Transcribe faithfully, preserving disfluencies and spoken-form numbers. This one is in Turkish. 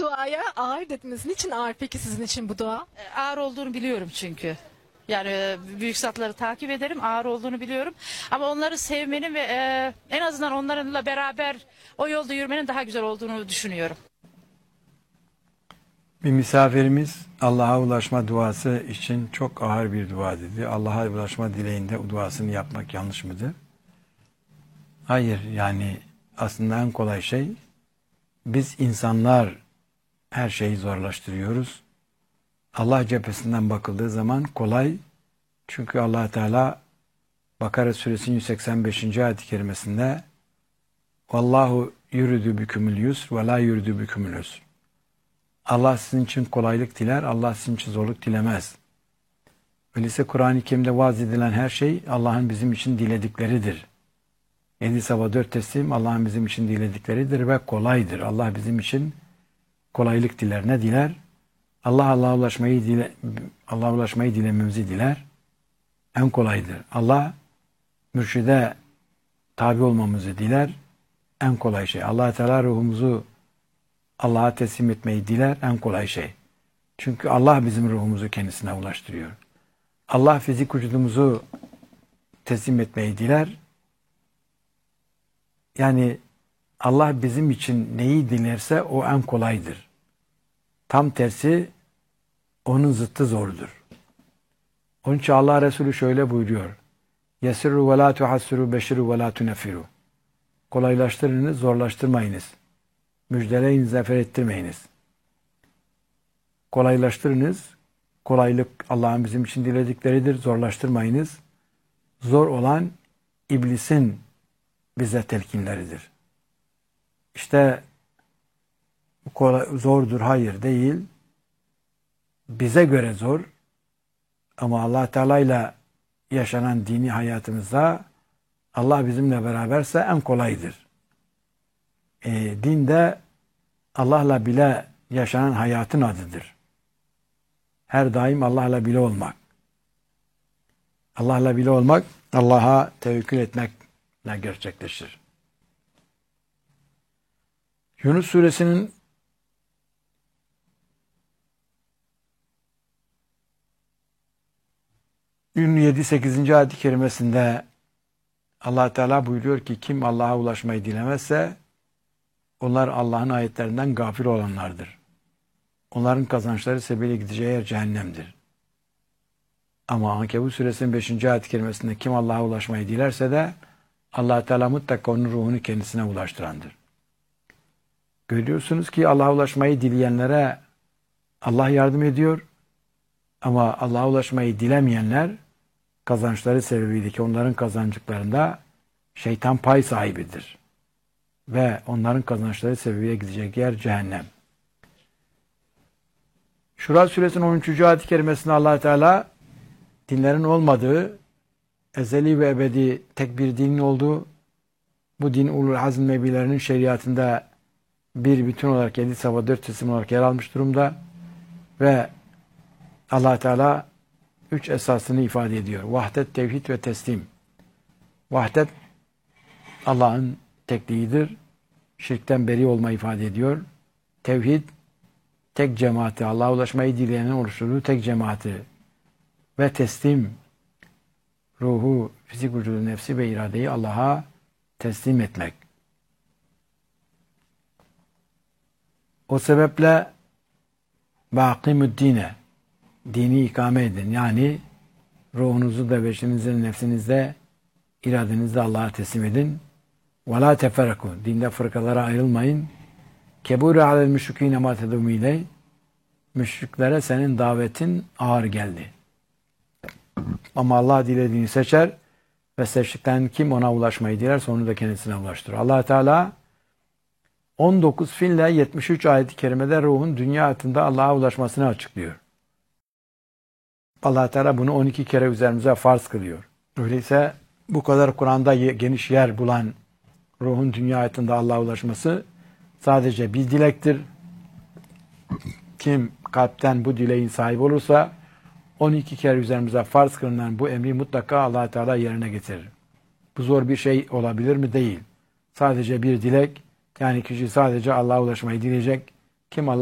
duaya ağır dediniz. Niçin ağır peki sizin için bu dua? E, Ağır olduğunu biliyorum çünkü. Yani e, büyük zatları takip ederim, ağır olduğunu biliyorum. Ama onları sevmenin ve e, en azından onlarla beraber o yolda yürümenin daha güzel olduğunu düşünüyorum. Bir misafirimiz Allah'a ulaşma duası için çok ağır bir dua dedi. Allah'a ulaşma dileğinde o duasını yapmak yanlış mıdır? Hayır, yani aslında en kolay şey, biz insanlar her şeyi zorlaştırıyoruz. Allah cephesinden bakıldığı zaman kolay. Çünkü Allah Teala Bakara suresinin yüz seksen beşinci ayet-i kerimesinde Vallahu yuridu bikumul yusr ve la yuridu bikumul usr. Allah sizin için kolaylık diler, Allah sizin için zorluk dilemez. Öyleyse Kur'an-ı Kerim'de vaaz edilen her şey Allah'ın bizim için diledikleridir. Yedi sabah dört teslim Allah'ın bizim için diledikleridir ve kolaydır. Allah bizim için kolaylık diler. Ne diler? Allah Allah'a ulaşmayı dile, Allah'a ulaşmayı dilememizi diler. En kolaydır. Allah mürşide tabi olmamızı diler. En kolay şey. Allah Teala ruhumuzu Allah'a teslim etmeyi diler. En kolay şey. Çünkü Allah bizim ruhumuzu kendisine ulaştırıyor. Allah fizik vücudumuzu teslim etmeyi diler. Yani Allah bizim için neyi dilerse o en kolaydır. Tam tersi onun zıttı zordur. Onun için Allah Resulü şöyle buyuruyor. Yesirru ve la tuhassiru beşiru ve la tunefiru. Kolaylaştırınız, zorlaştırmayınız. Müjdeleyin, zafer ettirmeyiniz. Kolaylaştırınız. Kolaylık Allah'ın bizim için diledikleridir. Zorlaştırmayınız. Zor olan iblisin bize telkinleridir. İşte kolay, zordur, hayır değil. Bize göre zor. Ama Allah Teala ile yaşanan dini hayatımızda Allah bizimle beraberse en kolaydır. E, din de Allah'la bile yaşanan hayatın adıdır. Her daim Allah'la bile olmak. Allah'la bile olmak, Allah'a tevekkül etmekle gerçekleşir. Yunus suresinin yedi sekizinci ayet-i kerimesinde Allah Teala buyuruyor ki kim Allah'a ulaşmayı dilemezse onlar Allah'ın ayetlerinden gafil olanlardır. Onların kazançları sebebiyle gideceği yer cehennemdir. Ama Ankebut suresinin beşinci ayet-i kerimesinde kim Allah'a ulaşmayı dilerse de Allah Teala mutlaka onun ruhunu kendisine ulaştırandır. Görüyorsunuz ki Allah'a ulaşmayı dileyenlere Allah yardım ediyor. Ama Allah'a ulaşmayı dilemeyenler kazançları sebebiyle ki onların kazancıklarında şeytan pay sahibidir. Ve onların kazançları sebebiyle gidecek yer cehennem. Şura suresinin on üçüncü ayet-i kerimesinde Allah Teala dinlerin olmadığı, ezeli ve ebedi tek bir dinin olduğu, bu din ulul azm nebilerinin şeriatında bir bütün olarak yedi sabah dört isim olarak yer almış durumda ve Allah Teala üç esasını ifade ediyor. Vahdet, tevhid ve teslim. Vahdet Allah'ın tekliğidir. Şirkten beri olma ifade ediyor. Tevhid tek cemaati, Allah'a ulaşmayı dileyenin oluşturduğu tek cemaati ve teslim ruhu, fizik vücudu, nefsi ve iradeyi Allah'a teslim etmek. O sebeple bâkimüddine dini ikame edin. Yani ruhunuzu da beşinizde, nefsinizde, iradenizde Allah'a teslim edin. وَلَا تَفَرَكُوا Dinde fırkalara ayrılmayın. كَبُورَ عَلَى الْمُشْرِك۪ينَ مَا تَدُمُ اِلَيْهِ Müşriklere senin davetin ağır geldi. Ama Allah dilediğini seçer ve seçtikten kim ona ulaşmayı dilerse onu da kendisine ulaştırır. Allah Teala on dokuz fiille yetmiş üç ayet-i kerimede ruhun dünya hayatında Allah'a ulaşmasını açıklıyor. Allah Teala bunu on iki kere üzerimize farz kılıyor. Öyleyse bu kadar Kur'an'da geniş yer bulan ruhun dünya hayatında Allah'a ulaşması sadece bir dilektir. Kim kalpten bu dileğin sahibi olursa on iki kere üzerimize farz kılınan bu emri mutlaka Allah Teala yerine getirir. Bu zor bir şey olabilir mi? Değil. Sadece bir dilek. Yani kişi sadece Allah'a ulaşmayı dileyecek. Kim Allah